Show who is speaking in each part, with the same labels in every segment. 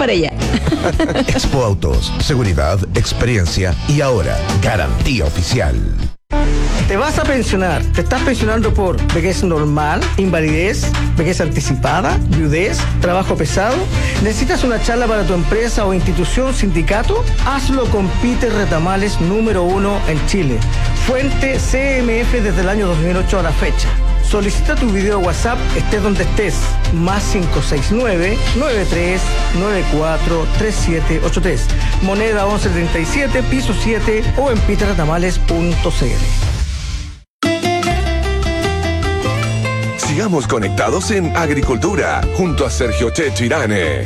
Speaker 1: para allá.
Speaker 2: Expo Autos, seguridad, experiencia y ahora garantía oficial.
Speaker 3: Te vas a pensionar. Te estás pensionando por vejez normal, invalidez, vejez anticipada, viudez, trabajo pesado. ¿Necesitas una charla para tu empresa o institución, sindicato? Hazlo con Peter Retamales, número 1 en Chile. Fuente CMF desde el año 2008 a la fecha. Solicita tu video WhatsApp, estés donde estés. Más 569-9394-3783. Moneda 1137, piso 7 o en peterretamales.cl.
Speaker 4: Sigamos conectados en Agricultura, junto a Sergio Checho Irane.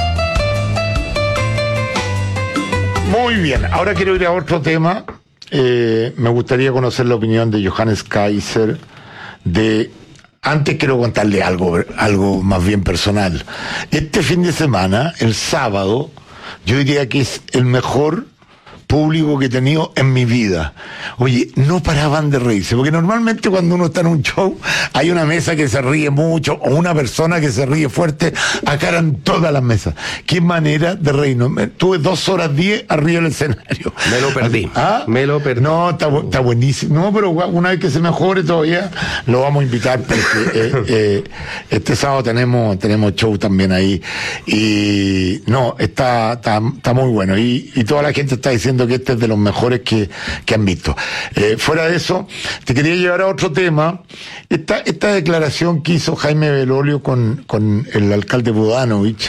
Speaker 5: Muy bien, ahora quiero ir a otro tema. Me gustaría conocer la opinión de Johannes Kaiser. Antes quiero contarle algo más bien personal. Este fin de semana, el sábado, yo diría que es el mejor público que he tenido en mi vida. Oye, no paraban de reírse, porque normalmente cuando uno está en un show hay una mesa que se ríe mucho o una persona que se ríe fuerte. Acá eran todas las mesas. Qué manera de reírnos. Tuve 2 horas 10 arriba del escenario.
Speaker 6: Me lo perdí.
Speaker 5: Me lo perdí. No, está buenísimo. No, pero una vez que se mejore todavía lo vamos a invitar, porque este sábado tenemos show también ahí. Y no, está muy bueno. Y toda la gente está diciendo que este es de los mejores que han visto. Fuera de eso, te quería llevar a otro tema. Esta declaración que hizo Jaime Belolio con el alcalde Bodanovich,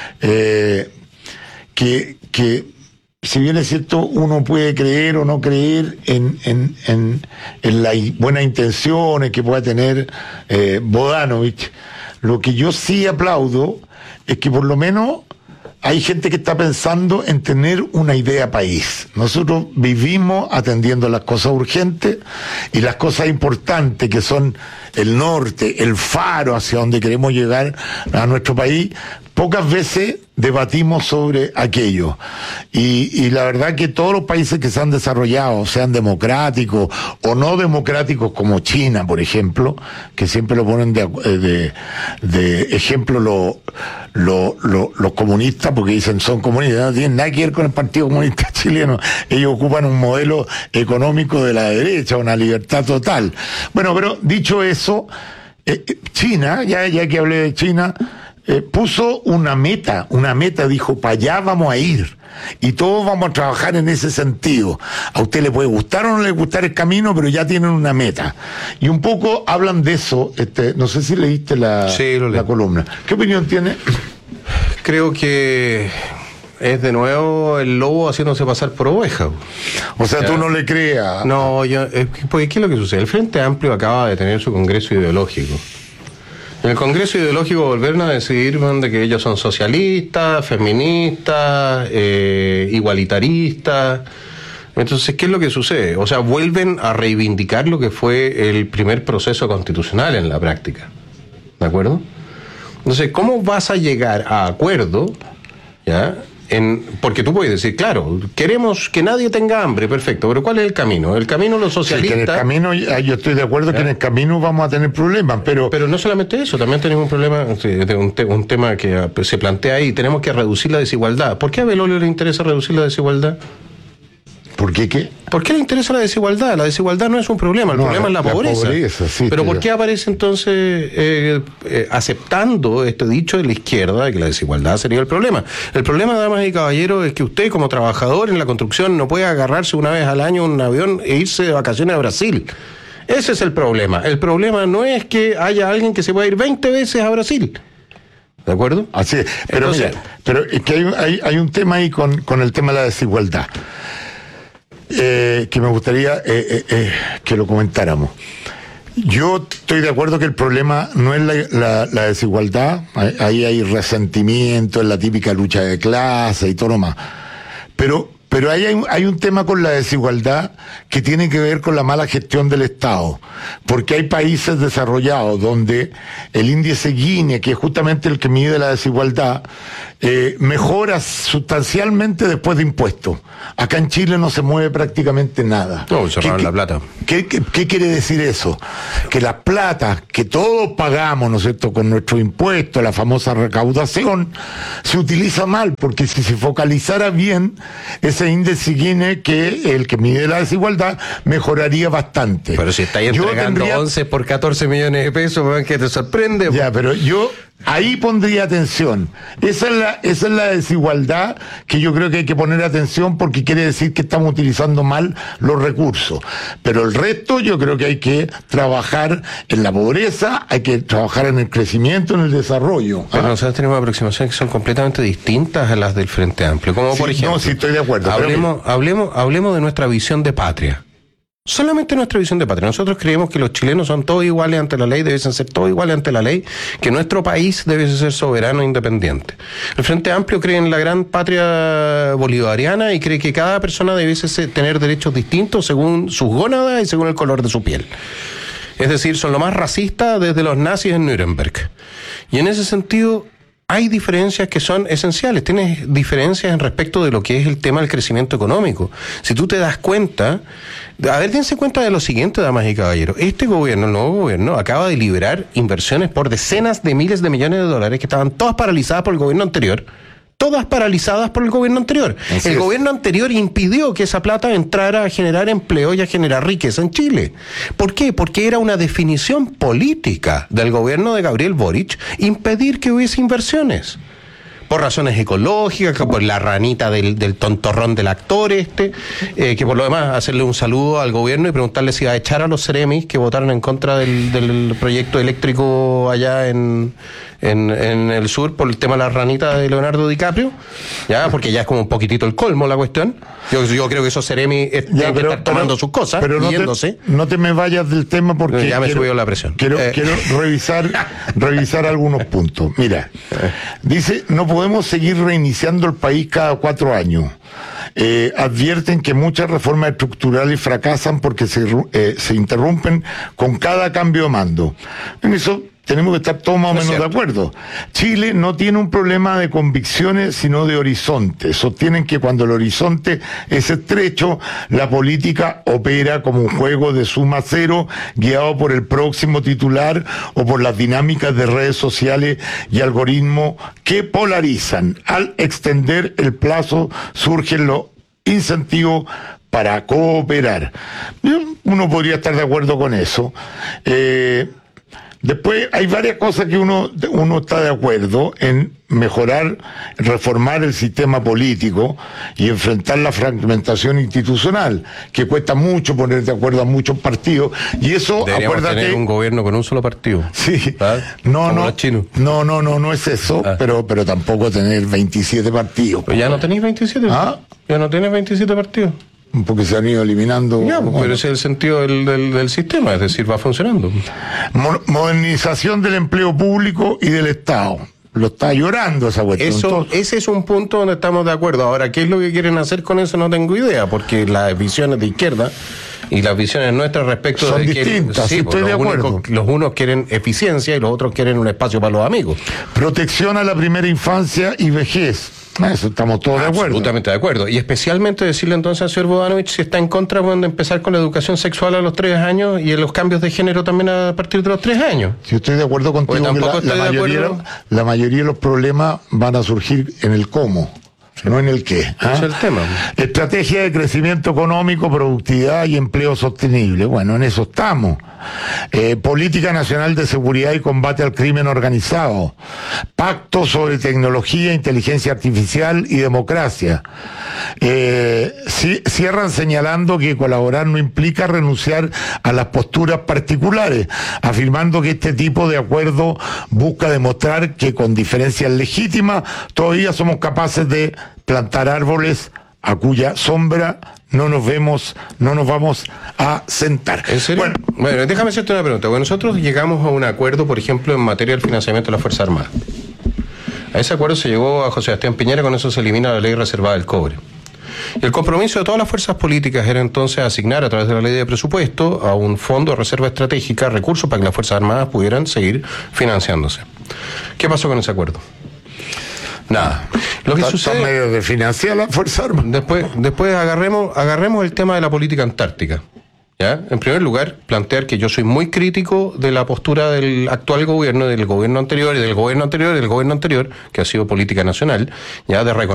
Speaker 5: que si bien es cierto, uno puede creer o no creer en las buenas intenciones que pueda tener Bodanovich, lo que yo sí aplaudo es que por lo menos hay gente que está pensando en tener una idea país. Nosotros vivimos atendiendo las cosas urgentes y las cosas importantes, que son el norte, el faro hacia donde queremos llegar a nuestro país. Pocas veces debatimos sobre aquello. Y la verdad que todos los países que se han desarrollado, sean democráticos o no democráticos, como China, por ejemplo, que siempre lo ponen de ejemplo los comunistas, porque dicen son comunistas, no tienen nada que ver con el Partido Comunista Chileno. Ellos ocupan un modelo económico de la derecha, una libertad total. Bueno, pero dicho eso, China, ya que hablé de China, puso una meta, dijo, para allá vamos a ir, y todos vamos a trabajar en ese sentido. A usted le puede gustar o no le gustar el camino, pero ya tienen una meta. Y un poco hablan de eso, no sé si leíste la columna. ¿Qué opinión tiene?
Speaker 6: Creo que es de nuevo el lobo haciéndose pasar por oveja.
Speaker 5: O sea, tú no le creas.
Speaker 6: No, porque ¿qué es lo que sucede? El Frente Amplio acaba de tener su congreso ideológico. En el Congreso Ideológico volvieron a decidir de que ellos son socialistas, feministas, igualitaristas. Entonces, ¿qué es lo que sucede? O sea, vuelven a reivindicar lo que fue el primer proceso constitucional en la práctica. ¿De acuerdo? Entonces, ¿cómo vas a llegar a acuerdo? ¿Ya? Porque tú puedes decir, claro, queremos que nadie tenga hambre, perfecto, pero ¿cuál es el camino? El camino los socialistas...
Speaker 5: Sí, que en el camino, yo estoy de acuerdo que en el camino vamos a tener problemas, pero
Speaker 6: no solamente eso, también tenemos un problema, un tema que se plantea ahí, tenemos que reducir la desigualdad. ¿Por qué a Belolio le interesa reducir la desigualdad?
Speaker 5: ¿Por qué qué?
Speaker 6: ¿Por qué le interesa la desigualdad? La desigualdad no es un problema, el problema es la pobreza.
Speaker 5: Sí,
Speaker 6: pero ¿por qué aparece entonces aceptando este dicho de la izquierda de que la desigualdad sería el problema? El problema, damas y caballeros, es que usted como trabajador en la construcción no puede agarrarse una vez al año un avión e irse de vacaciones a Brasil. Ese es el problema. El problema no es que haya alguien que se pueda ir 20 veces a Brasil. ¿De acuerdo?
Speaker 5: Así es. Pero entonces, mira, pero es que hay un tema ahí con el tema de la desigualdad. Que me gustaría que lo comentáramos. Yo estoy de acuerdo que el problema no es la desigualdad, ahí hay resentimiento, es la típica lucha de clase y todo lo más. Pero Pero ahí hay un tema con la desigualdad que tiene que ver con la mala gestión del Estado, porque hay países desarrollados donde el índice Gini, que es justamente el que mide la desigualdad, mejora sustancialmente después de impuestos. Acá en Chile no se mueve prácticamente nada.
Speaker 6: No, se roban la plata.
Speaker 5: ¿Qué quiere decir eso? Que la plata que todos pagamos, ¿no es cierto?, con nuestros impuestos, la famosa recaudación, se utiliza mal, porque si se focalizara bien, ese índice Gini, que el que mide la desigualdad, mejoraría bastante.
Speaker 6: Pero si estáis entregando 11 por 14 millones de pesos, ¿qué te sorprende?
Speaker 5: Ya, pero yo ahí pondría atención. Esa es la desigualdad que yo creo que hay que poner atención, porque quiere decir que estamos utilizando mal los recursos. Pero el resto yo creo que hay que trabajar en la pobreza, hay que trabajar en el crecimiento, en el desarrollo.
Speaker 6: Pero nosotros tenemos aproximaciones que son completamente distintas a las del Frente Amplio. Como
Speaker 5: Sí,
Speaker 6: por ejemplo,
Speaker 5: no, sí estoy de acuerdo.
Speaker 6: hablemos de nuestra visión de patria. Solamente nuestra visión de patria. Nosotros creemos que los chilenos son todos iguales ante la ley, debiesen ser todos iguales ante la ley, que nuestro país debe ser soberano e independiente. El Frente Amplio cree en la gran patria bolivariana y cree que cada persona debiese tener derechos distintos según sus gónadas y según el color de su piel. Es decir, son lo más racistas desde los nazis en Nuremberg. Y en ese sentido hay diferencias que son esenciales. Tienes diferencias en respecto de lo que es el tema del crecimiento económico. Si tú te das cuenta, dense cuenta de lo siguiente, damas y caballeros. Este gobierno, el nuevo gobierno, acaba de liberar inversiones por decenas de miles de millones de dólares que estaban todas paralizadas por el gobierno anterior. Todas paralizadas por el gobierno anterior. El gobierno anterior impidió que esa plata entrara a generar empleo y a generar riqueza en Chile. ¿Por qué? Porque era una definición política del gobierno de Gabriel Boric impedir que hubiese inversiones. Por razones ecológicas, por la ranita del tontorrón del actor que por lo demás hacerle un saludo al gobierno y preguntarle si va a echar a los Ceremis que votaron en contra del proyecto eléctrico allá en el sur por el tema de la ranita de Leonardo DiCaprio, ya, porque ya es como un poquitito el colmo la cuestión. Yo creo que esos Ceremis tienen que estar tomando sus cosas,
Speaker 5: pero
Speaker 6: yéndose.
Speaker 5: No te me vayas del tema porque
Speaker 6: ya me subió la presión.
Speaker 5: Quiero revisar algunos puntos. Mira, dice, no podemos seguir reiniciando el país cada 4 años. Advierten que muchas reformas estructurales fracasan porque se interrumpen con cada cambio de mando. En eso tenemos que estar todos más o menos de acuerdo. Chile no tiene un problema de convicciones, sino de horizonte. Sostienen que cuando el horizonte es estrecho, la política opera como un juego de suma cero, guiado por el próximo titular o por las dinámicas de redes sociales y algoritmos que polarizan. Al extender el plazo surgen los incentivos para cooperar. Uno podría estar de acuerdo con eso. Después hay varias cosas que uno está de acuerdo en mejorar, reformar el sistema político y enfrentar la fragmentación institucional, que cuesta mucho poner de acuerdo a muchos partidos, y eso,
Speaker 6: deberíamos tener un gobierno con un solo partido.
Speaker 5: Sí.
Speaker 6: ¿Ah?
Speaker 5: No es eso, pero tampoco tener 27 partidos.
Speaker 6: Pero ya no tenéis 27.
Speaker 5: ¿Ah?
Speaker 6: Ya no tienes 27 partidos.
Speaker 5: Porque se han ido eliminando.
Speaker 6: Ya, pero ese es el sentido del sistema, es decir, va funcionando.
Speaker 5: Modernización del empleo público y del Estado. Lo está llorando esa cuestión.
Speaker 6: Ese es un punto donde estamos de acuerdo. Ahora, ¿qué es lo que quieren hacer con eso? No tengo idea, porque las visiones de izquierda y las visiones nuestras respecto
Speaker 5: son
Speaker 6: de
Speaker 5: distintas, sí, estoy de acuerdo.
Speaker 6: Los unos quieren eficiencia y los otros quieren un espacio para los amigos.
Speaker 5: Protección a la primera infancia y vejez. Eso estamos todos de acuerdo.
Speaker 6: Absolutamente de acuerdo. Y especialmente decirle entonces al señor Bodanovich si está en contra de empezar con la educación sexual a los 3 años y en los cambios de género también a partir de los 3 años.
Speaker 5: Si estoy de acuerdo contigo, que la mayoría de los problemas van a surgir en el cómo, no en el qué.
Speaker 6: Ese es el tema.
Speaker 5: Estrategia de crecimiento económico, productividad y empleo sostenible. Bueno, en eso estamos. Política Nacional de Seguridad y Combate al Crimen Organizado. Pacto sobre tecnología, inteligencia artificial y democracia. Cierran señalando que colaborar no implica renunciar a las posturas particulares, afirmando que este tipo de acuerdo busca demostrar que con diferencias legítimas todavía somos capaces de plantar árboles a cuya sombra no nos vamos a sentar.
Speaker 6: ¿En serio? Bueno, déjame hacerte una pregunta. Bueno, nosotros llegamos a un acuerdo, por ejemplo, en materia del financiamiento de la Fuerza Armada. A ese acuerdo se llegó a José Sebastián Piñera, con eso se elimina la ley reservada del cobre. Y el compromiso de todas las fuerzas políticas era entonces asignar a través de la ley de presupuesto a un fondo de reserva estratégica recursos para que las Fuerzas Armadas pudieran seguir financiándose. ¿Qué pasó con ese acuerdo? Nada. Lo que sucede...
Speaker 5: medio de financiar la Fuerza Armada.
Speaker 6: Después agarremos el tema de la política antártica. ¿Ya? En primer lugar, plantear que yo soy muy crítico de la postura del actual gobierno, del gobierno anterior y del gobierno anterior y del gobierno anterior, que ha sido política nacional, ya de reconocer